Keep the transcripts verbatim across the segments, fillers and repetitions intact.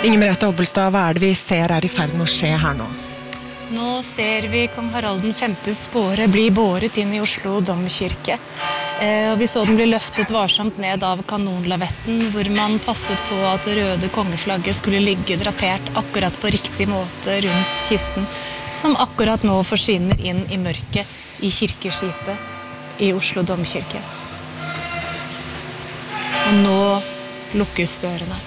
Inger Merete Hobbelstad, hva er det vi ser er i ferd med å skje her nå? Nå ser vi kong Harald den femtes båre bli båret inn i Oslo domkirke. Eh, og vi så den bli løftet varsomt ned av kanonlavetten, hvor man passet på at det røde kongeflagget skulle ligge drapert akkurat på riktig måte rundt kisten, som akkurat nå forsvinner inn i mørket i kirkeskipet i Oslo domkirke. Og nå lukkes dørene.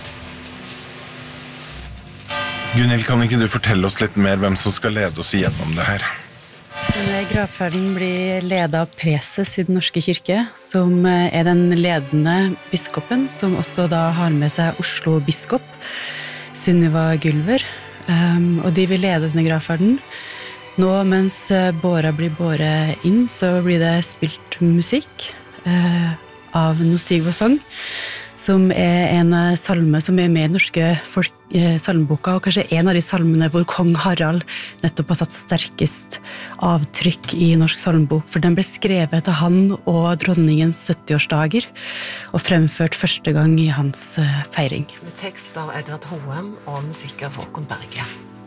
Gunhild, kan ikke du fortelle oss litt mer hvem som skal lede oss igjennom det her? Denne gravferden blir ledet av preses i den norske kirke, som er den ledende biskopen, som også da har med seg Oslo biskop, Sunniva Gylver, um, og de vil lede denne gravferden. Nå, mens båra blir båret inn, så blir det spilt musikk uh, av Nostig vår sang, som er en salme som er med i den norske folk, eh, salmeboka, og kanskje en av de salmene hvor kong Harald nettopp har satt sterkest avtrykk i norsk salmebok, for den ble skrevet til han og dronningens syttiårsdager, og fremført første gang i hans eh, feiring. Med tekst av Edvard Hoem og musikk av Håkon Berge.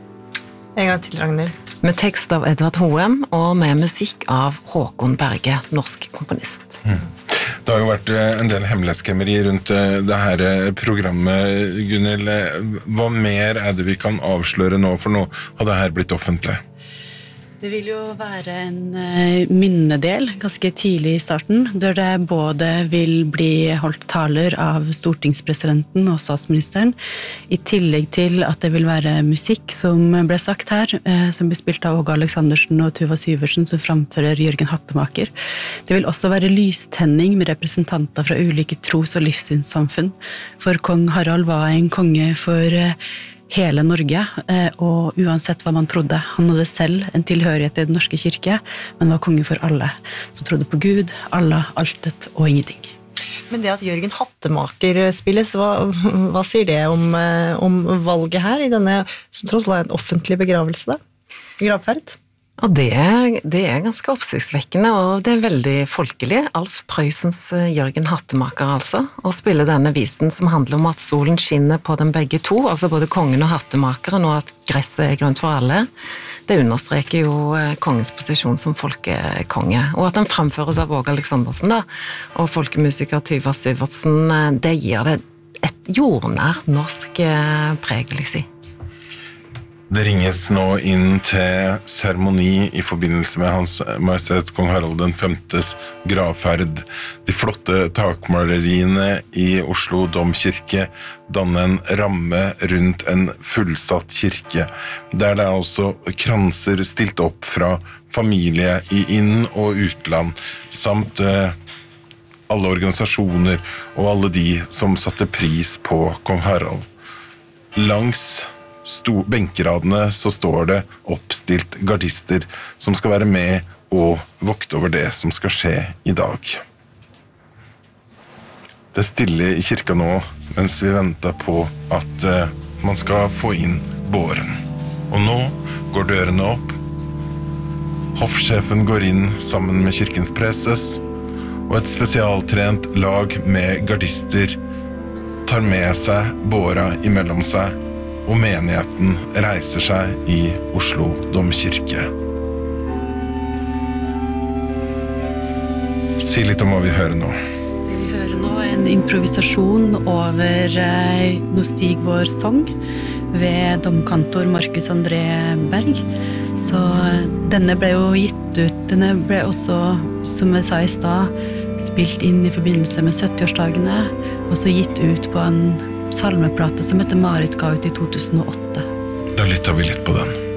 En gang til, Ragnhild. Med tekst av Edvard Hoem og med musikk av Håkon Berge, norsk komponist. Mm. Det har jo vært en del hemmelighetskremmeri rundt det her programmet, Gunhild. Hva mer er det vi kan avsløre nå, for nå har det her blitt offentlig? Det vil jo være en minnedel ganske tidlig i starten, der det både vil bli holdt taler av stortingspresidenten og statsministeren, i tillegg til at det vil være musikk som ble sagt her, som blir spilt av Åge Aleksandersen og Tuva Syversen, som framfører Jørgen Hattemaker. Det vil også være lystenning med representanter fra ulike tros- og livssynssamfunn, for kong Harald var en konge for hele Norge, og uansett hva man trodde. Han hadde selv en tilhørighet i den norske kirke, men var konge for alle, som trodde på Gud, Allah, altet og ingenting. Men det at Jørgen Hattemaker spilles, hva, hva sier det om, om valget her, i denne, som tross alt er en offentlig begravelse da? Gravferd? Ja, det er, det er ganske oppsiktsvekkende, og det er veldig folkelig. Alf Prøysens Jørgen Hattemaker, altså, og spille denne visen som handler om at solen skinner på dem begge to, altså både kongen og hattemakeren, og at gresset er grønt for alle. Det understreker jo kongens posisjon som folkekonge, og at den fremføres av Åge Aleksandersen, da, og folkemusiker Tuva Syversen, det gir det et jordnært norsk preg, vil jeg si. Det ringes nå inn til seremoni i forbindelse med Hans Majestet Kong Harald den femtes gravferd. De flotte takmaleriene i Oslo domkirke danner en ramme rundt en fullsatt kirke, der det er også kranser stilt opp fra familie i inn- og utland, samt eh, alle organisasjoner og alle de som satte pris på Kong Harald. Langs Sto, benkeradene så står det oppstilt gardister som skal være med og vokte over det som skal skje i dag. Det er stille i kirka nå mens vi venter på at uh, man skal få inn båren. Og nå går dørene opp. Hoffsjefen går inn sammen med kirkens preses, og et spesialtrent lag med gardister tar med seg båra imellom seg, og menigheten reiser seg i Oslo domkirke. Si litt om hva vi hører nå. Det vi hører nå er en improvisasjon over eh, Nostig vår sang ved domkantor Markus André Berg. Så denne ble jo gitt ut, denne ble også, som jeg sa i stad, spilt inn i forbindelse med syttiårsdagene, og så gitt ut på en salmeplate som heter Marit ga ut i to tusen og åtte. Da lytter vi litt på den.